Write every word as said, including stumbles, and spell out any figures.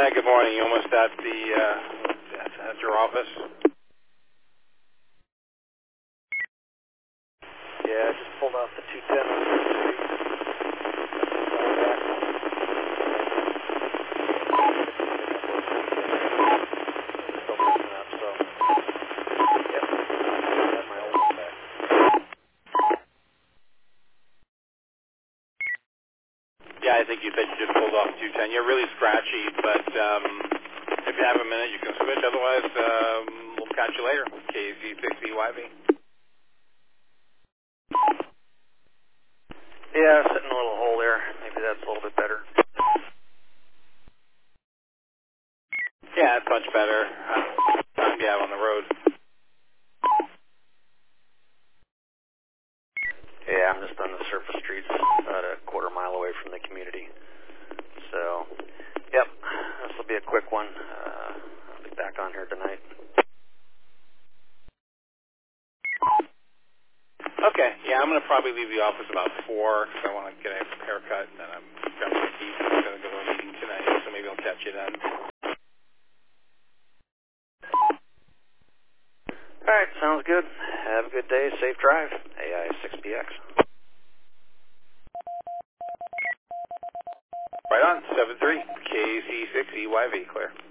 Hi, good morning. You almost at the uh, at, at your office? Yeah, I just pulled off the two ten on the street. Still messing up, so yep, got my old one back. Yeah, I think you said you just pulled off two ten. You're really scratchy, but um, if you have a minute, you can switch. Otherwise, um, we'll catch you later. K Z six E Y V. Yeah, sitting in a little hole there. Maybe that's a little bit better. Yeah, it's much better. Uh, time you have on the road. Yeah, I'm just on the surface streets, about a quarter mile away from the community. So, yep, this will be a quick one. Uh, I'll be back on here tonight. Okay. Yeah, I'm going to probably leave the office about four because I want to get a haircut, and then I'm grabbing my keys. I'm going to go to a meeting tonight, so maybe I'll catch you then. All right, sounds good. Have a good day. Safe drive. A I six P X. Right on. seven three K Z six E Y V, clear.